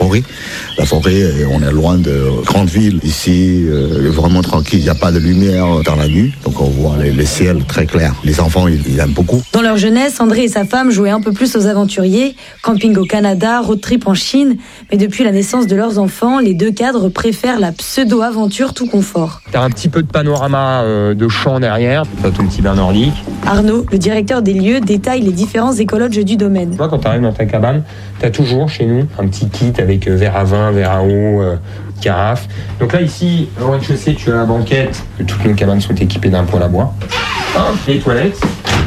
forêt. La forêt, on est loin de grandes villes. Ici, vraiment tranquille, il n'y a pas de lumière dans la nuit, donc on voit les ciels très clairs. Les enfants, ils aiment beaucoup. Dans leur jeunesse, André et sa femme jouaient un peu plus aux aventuriers, camping au Canada, road trip en Chine. Mais depuis la naissance de leurs enfants, les deux cadres préfèrent la pseudo-aventure tout confort. T'as un petit peu de panorama de champs derrière, t'as ton petit bain nordique. Arnaud, le directeur des lieux, détaille les différents écologes du domaine. Toi, quand t'arrives dans ta cabane, t'as toujours chez nous un petit kit avec verre à vin, verre à eau, carafe. Donc là, ici, au rez-de-chaussée, tu as la banquette. Toutes nos cabanes sont équipées d'un poêle à bois. Les toilettes.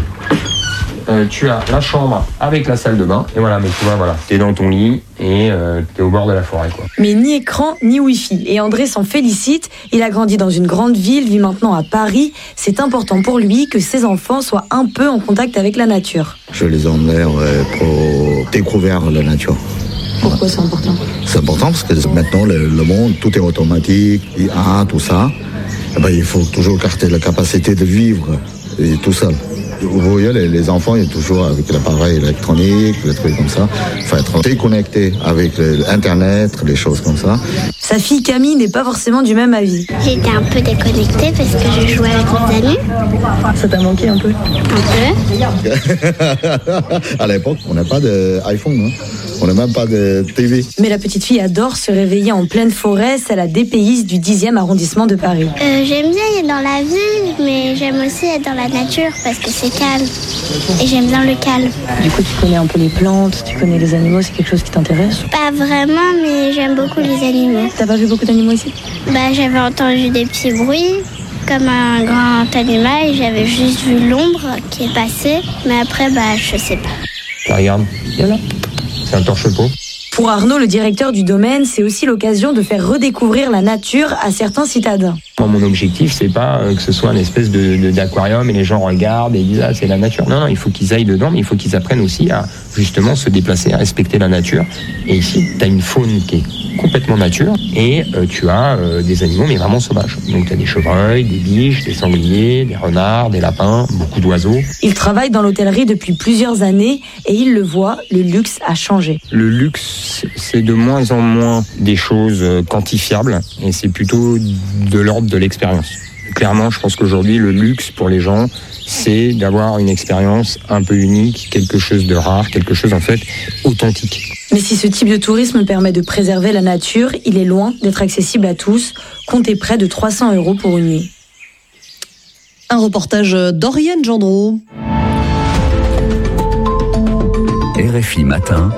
Tu as la chambre avec la salle de bain. Et voilà, mais tu vois, voilà, t'es dans ton lit et t'es au bord de la forêt, quoi. Mais ni écran, ni wifi. Et André s'en félicite. Il a grandi dans une grande ville, vit maintenant à Paris. C'est important pour lui que ses enfants soient un peu en contact avec la nature. Je les emmène pour découvrir la nature. Pourquoi c'est important ? C'est important parce que maintenant, le monde, tout est automatique, IA, tout ça. Et ben, il faut toujours garder la capacité de vivre et tout seul. Vous voyez, les enfants, ils sont toujours avec l'appareil électronique, les trucs comme ça. Il faut être très connecté avec Internet, les choses comme ça. Sa fille Camille n'est pas forcément du même avis. J'étais un peu déconnectée parce que je jouais avec mes amis. Ça t'a manqué un peu ? Un peu. À l'époque, on n'a pas d'iPhone, hein. On n'a même pas de TV. Mais la petite fille adore se réveiller en pleine forêt, c'est la dépayse du 10e arrondissement de Paris. J'aime bien être dans la ville, mais j'aime aussi être dans la nature parce que c'est calme. Et j'aime bien le calme. Du coup, tu connais un peu les plantes, tu connais les animaux, c'est quelque chose qui t'intéresse ? Pas vraiment, mais j'aime beaucoup les animaux. T'as pas vu beaucoup d'animaux ici ? J'avais entendu des petits bruits, comme un grand animal, et j'avais juste vu l'ombre qui est passée. Mais après, je sais pas. Là, regarde, il y a là. C'est un torche-peau. Pour Arnaud, le directeur du domaine, c'est aussi l'occasion de faire redécouvrir la nature à certains citadins. Moi, mon objectif, c'est pas que ce soit une espèce d'aquarium et les gens regardent et disent « Ah, c'est la nature ». Non, il faut qu'ils aillent dedans, mais il faut qu'ils apprennent aussi à justement se déplacer, à respecter la nature. Et ici, tu as une faune qui est complètement nature et tu as des animaux, mais vraiment sauvages. Donc tu as des chevreuils, des biches, des sangliers, des renards, des lapins, beaucoup d'oiseaux. Il travaille dans l'hôtellerie depuis plusieurs années et il le voit, le luxe a changé. Le luxe, c'est de moins en moins des choses quantifiables et c'est plutôt de l'ordre de l'expérience. Clairement, je pense qu'aujourd'hui, le luxe pour les gens, c'est d'avoir une expérience un peu unique, quelque chose de rare, quelque chose en fait authentique. Mais si ce type de tourisme permet de préserver la nature, il est loin d'être accessible à tous. Comptez près de 300 € pour une nuit. Un reportage d'Oriane Gendreau. RFI Matin.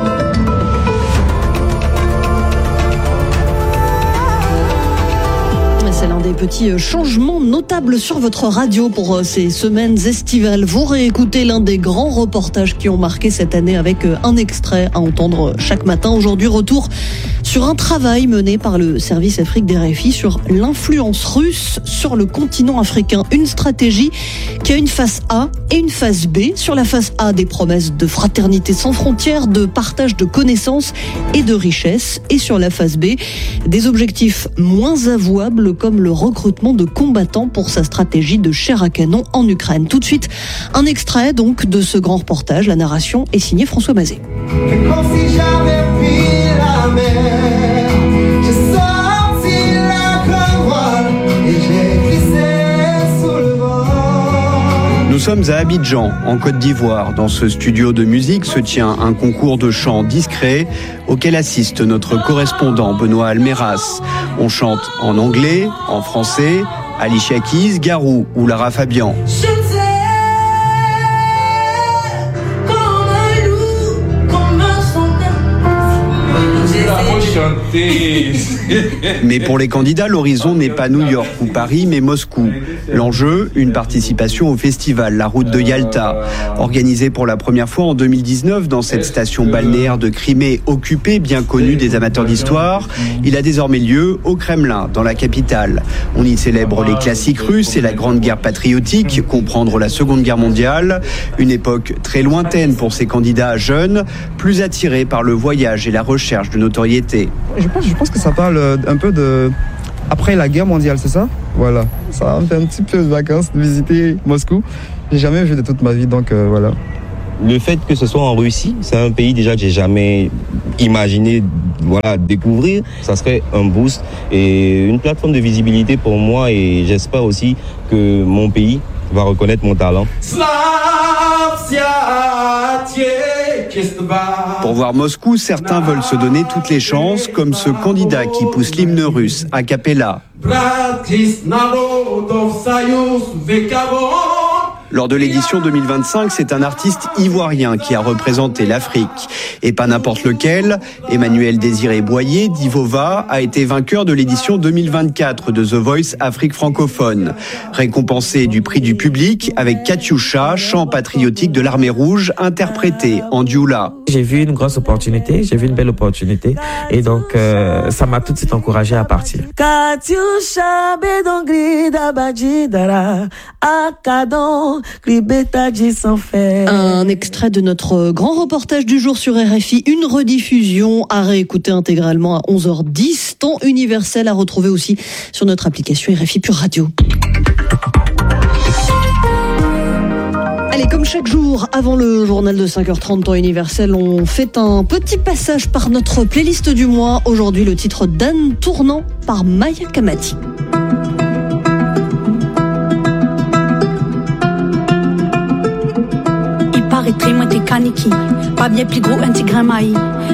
C'est l'un des petits changements notables sur votre radio pour ces semaines estivales. Vous réécoutez l'un des grands reportages qui ont marqué cette année avec un extrait à entendre chaque matin. Aujourd'hui, retour sur un travail mené par le service Afrique d'RFI sur l'influence russe sur le continent africain. Une stratégie qui a une face A et une face B. Sur la face A, des promesses de fraternité sans frontières, de partage de connaissances et de richesses. Et sur la face B, des objectifs moins avouables comme le recrutement de combattants pour sa stratégie de chair à canon en Ukraine. Tout de suite, un extrait donc de ce grand reportage. La narration est signée François Mazet. Nous sommes à Abidjan, en Côte d'Ivoire. Dans ce studio de musique se tient un concours de chant discret auquel assiste notre correspondant Benoît Almeras. On chante en anglais, en français, Alicia Keys, Garou ou Lara Fabian. Mais pour les candidats, l'horizon n'est pas New York ou Paris, mais Moscou. L'enjeu, une participation au festival La Route de Yalta. Organisé pour la première fois en 2019 dans cette station balnéaire de Crimée occupée, bien connue des amateurs d'histoire, il a désormais lieu au Kremlin, dans la capitale. On y célèbre les classiques russes et la Grande Guerre patriotique, comprendre la Seconde Guerre mondiale. Une époque très lointaine pour ces candidats jeunes, plus attirés par le voyage et la recherche de notoriété. Je pense que ça parle un peu de après la guerre mondiale, c'est ça ? Voilà. Ça me fait un petit peu de vacances de visiter Moscou. J'ai jamais vu de toute ma vie, donc voilà. Le fait que ce soit en Russie, c'est un pays déjà que j'ai jamais imaginé découvrir. Ça serait un boost et une plateforme de visibilité pour moi et j'espère aussi que mon pays va reconnaître mon talent. Pour voir Moscou, certains veulent se donner toutes les chances, comme ce candidat qui pousse l'hymne russe a cappella. Lors de l'édition 2025, c'est un artiste ivoirien qui a représenté l'Afrique. Et pas n'importe lequel, Emmanuel Désiré Boyer d'Ivova a été vainqueur de l'édition 2024 de The Voice Afrique francophone. Récompensé du prix du public avec Katyusha, chant patriotique de l'armée rouge, interprété en dioula. J'ai vu une grosse opportunité, j'ai vu une belle opportunité et donc ça m'a tout de suite encouragé à partir. Katyusha bedongrida badjidara akadon. Un extrait de notre grand reportage du jour sur RFI, une rediffusion à réécouter intégralement à 11h10, temps universel à retrouver aussi sur notre application RFI Pure Radio. Allez, comme chaque jour, avant le journal de 5h30 temps universel, on fait un petit passage par notre playlist du mois. Aujourd'hui, le titre d'Anne Tournant par Maya Kamati. Paraîtrait moi t'es kaniki, pas bien plus gros un tigre maï.